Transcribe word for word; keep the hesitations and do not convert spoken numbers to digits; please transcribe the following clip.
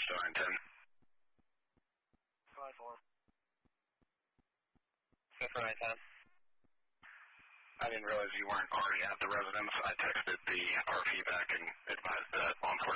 Still nine ten. five four. Go for nine ten. I didn't realize you weren't already at the residence. I texted the R P back and